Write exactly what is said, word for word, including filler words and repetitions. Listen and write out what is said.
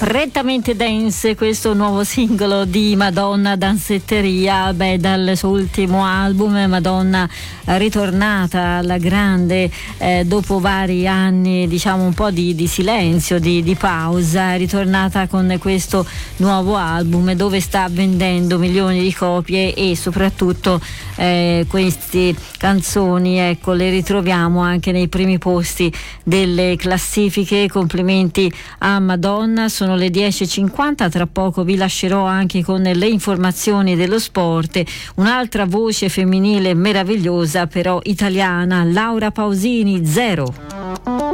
Prettamente dance, questo nuovo singolo di Madonna Danzetteria. Beh, dal suo ultimo album Madonna ritornata alla grande eh, dopo vari anni, diciamo un po' di, di silenzio, di, di pausa, è ritornata con questo nuovo album dove sta vendendo milioni di copie e soprattutto eh, queste canzoni, ecco, le ritroviamo anche nei primi posti delle classifiche. Complimenti a Madonna. Sono le dieci e cinquanta, tra poco vi lascerò anche con le informazioni dello sport. Un'altra voce femminile meravigliosa, però italiana, Laura Pausini, Zero.